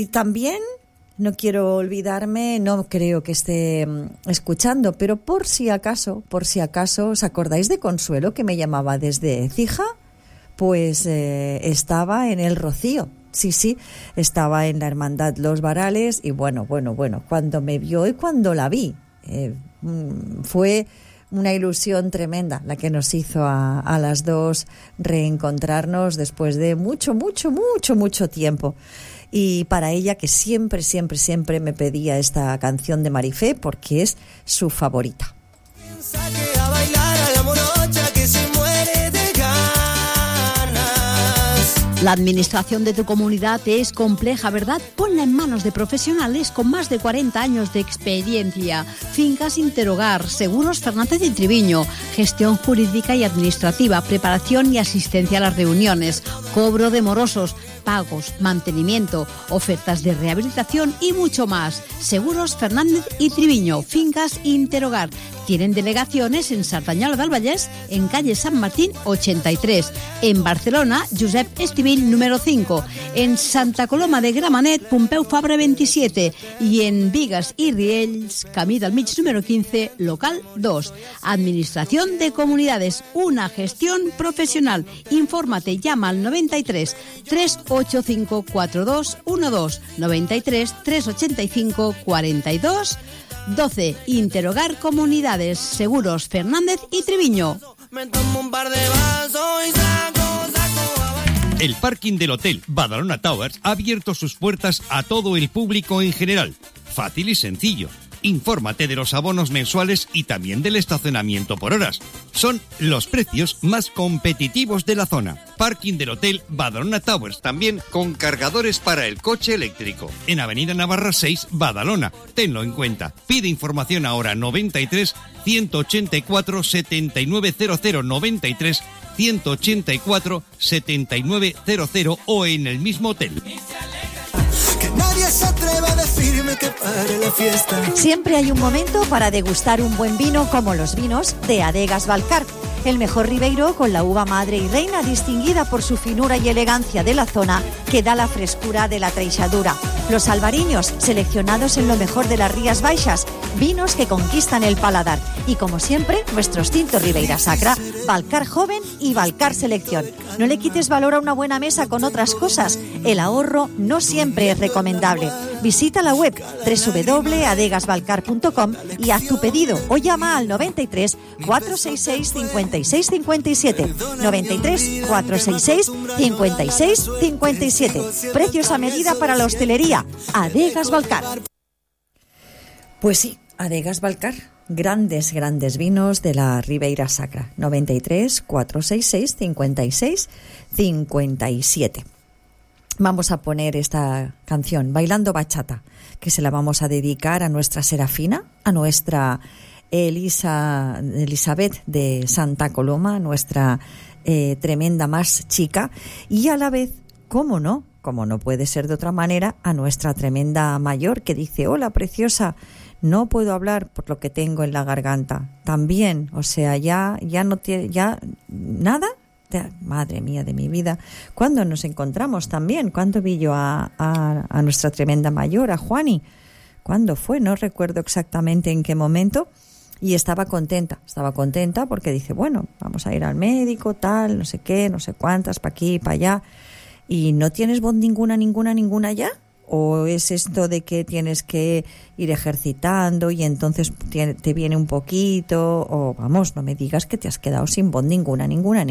Y también no quiero olvidarme, no creo que esté escuchando, pero por si acaso, ¿os acordáis de Consuelo, que me llamaba desde Écija? Pues estaba en el Rocío. Sí, estaba en la Hermandad Los Varales y bueno, cuando me vio y cuando la vi, fue una ilusión tremenda la que nos hizo a las dos reencontrarnos después de mucho tiempo. Y para ella, que siempre me pedía esta canción de Marifé porque es su favorita. La administración de tu comunidad es compleja, ¿verdad? Ponla en manos de profesionales con más de 40 años de experiencia. Fincas Interhogar, Seguros Fernández y Triviño, gestión jurídica y administrativa, preparación y asistencia a las reuniones, cobro de morosos, pagos, mantenimiento, ofertas de rehabilitación y mucho más. Seguros Fernández y Triviño, Fincas Interhogar. Tienen delegaciones en Sardañola del Vallès, en calle San Martín 83, en Barcelona, Josep Estivill número 5, en Santa Coloma de Gramenet, Pompeu Fabra 27 y en Vigas y Riells, Camí del Mig número 15, local 2. Administración de Comunidades, una gestión profesional. Infórmate, llama al 93 385 4212, 93 385 4212. 12. Interhogar Comunidades, Seguros Fernández y Triviño. El parking del Hotel Badalona Towers ha abierto sus puertas a todo el público en general. Fácil y sencillo. Infórmate de los abonos mensuales y también del estacionamiento por horas. Son los precios más competitivos de la zona. Parking del Hotel Badalona Towers, también con cargadores para el coche eléctrico. En Avenida Navarra 6, Badalona. Tenlo en cuenta. Pide información ahora 93 184 7900, 93 184 7900 o en el mismo hotel. Que nadie se atreva a decirme que pare la fiesta. Siempre hay un momento para degustar un buen vino, como los vinos de Adegas Balcar. El mejor ribeiro con la uva madre y reina, distinguida por su finura y elegancia de la zona, que da la frescura de la treixadura. Los albariños, seleccionados en lo mejor de las Rías Baixas, vinos que conquistan el paladar. Y como siempre, nuestros tintos Ribeira Sacra, Balcar Joven y Balcar Selección. No le quites valor a una buena mesa con otras cosas. El ahorro no siempre es recomendable. Visita la web www.adegasbalcar.com y haz tu pedido o llama al 93 466 56 57, 93 466 56 57. Precios a medida para la hostelería. Adegas Balcar. Pues sí, Adegas Balcar. Grandes vinos de la Ribeira Sacra. 93 466 56 57. Vamos a poner esta canción, Bailando Bachata, que se la vamos a dedicar a nuestra Serafina, a nuestra Elizabeth de Santa Coloma, nuestra tremenda más chica, y a la vez, como no puede ser de otra manera, a nuestra tremenda mayor, que dice: hola preciosa, no puedo hablar por lo que tengo en la garganta. También, o sea, ya no tiene, ya nada. Madre mía de mi vida, ¿cuándo nos encontramos también? ¿Cuándo vi yo a nuestra tremenda mayor, a Juani? ¿Cuándo fue? No recuerdo exactamente en qué momento. Y estaba contenta porque dice, bueno, vamos a ir al médico, tal, no sé qué, no sé cuántas, para aquí, para allá. ¿Y no tienes voz ninguna ya? ¿O es esto de que tienes que ir ejercitando y entonces te viene un poquito? O vamos, no me digas que te has quedado sin voz ninguna.